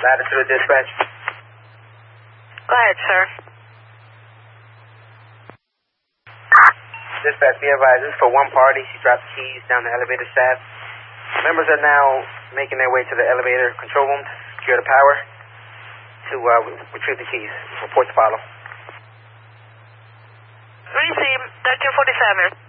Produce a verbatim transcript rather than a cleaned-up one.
Latitude dispatch. Go ahead, sir. Dispatch, be advised, this is for one party. She dropped the keys down the elevator shaft. Members are now making their way to the elevator control room to secure the power to uh, retrieve the keys. Reports follow. Receive, thirteen forty-seven.